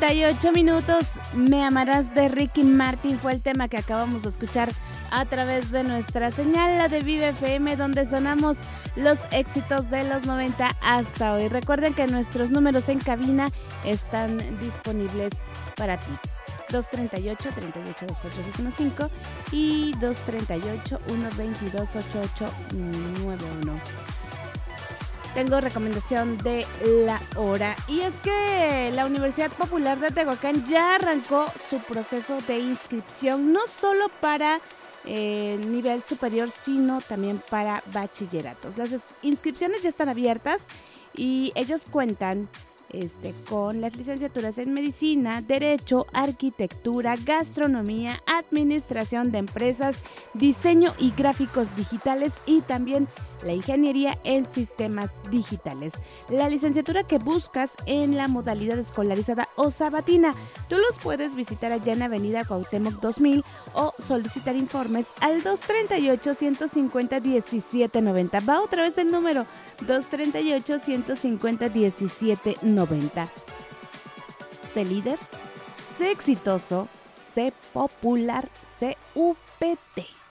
2:38. Me amarás de Ricky Martin fue el tema que acabamos de escuchar a través de nuestra señal, la de Vive FM, donde sonamos los éxitos de los 90 hasta hoy. Recuerden que nuestros números en cabina están disponibles para ti. 238-3824-615 y 238-122-8891. Tengo recomendación de la hora, y es que la Universidad Popular de Tehuacán ya arrancó su proceso de inscripción, no solo para nivel superior, sino también para bachilleratos. Las inscripciones ya están abiertas y ellos cuentan con las licenciaturas en Medicina, Derecho, Arquitectura, Gastronomía, Administración de Empresas, Diseño y Gráficos Digitales y también la Ingeniería en Sistemas Digitales. La licenciatura que buscas en la modalidad escolarizada o sabatina, tú los puedes visitar allá en Avenida Cuauhtémoc 2000 o solicitar informes al 238-150-1790. Va otra vez el número 238-150-1790. Sé líder, sé exitoso, sé popular, sé UPT.